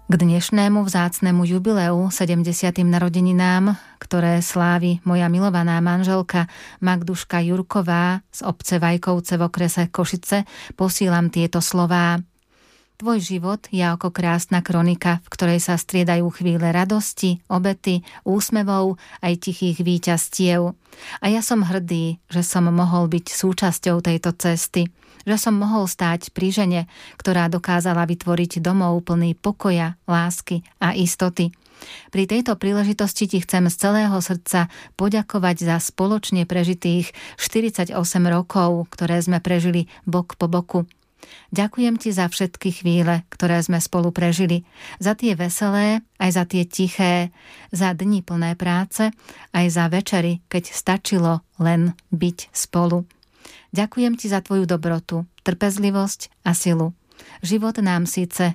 K dnešnému vzácnemu jubileu 70. narodeninám, ktoré slávi moja milovaná manželka Magduška Jurková z obce Vajkovce v okrese Košice, posílam tieto slová. Tvoj život je ako krásna kronika, v ktorej sa striedajú chvíle radosti, obety, úsmevov aj tichých víťazstiev. A ja som hrdý, že som mohol byť súčasťou tejto cesty, že som mohol stáť pri žene, ktorá dokázala vytvoriť domov plný pokoja, lásky a istoty. Pri tejto príležitosti ti chcem z celého srdca poďakovať za spoločne prežitých 48 rokov, ktoré sme prežili bok po boku. Ďakujem ti za všetky chvíle, ktoré sme spolu prežili, za tie veselé, aj za tie tiché, za dni plné práce, aj za večery, keď stačilo len byť spolu. Ďakujem ti za tvoju dobrotu, trpezlivosť a silu. Život nám síce